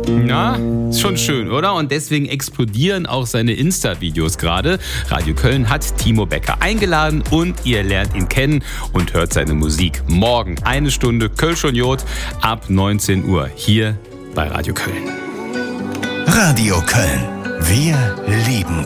Na, ist schon schön, oder? Und deswegen explodieren auch seine Insta-Videos gerade. Radio Köln hat Timo Becker eingeladen und ihr lernt ihn kennen und hört seine Musik. Morgen 1 Stunde Kölsch und Jod ab 19 Uhr hier bei Radio Köln. Radio Köln. Wir lieben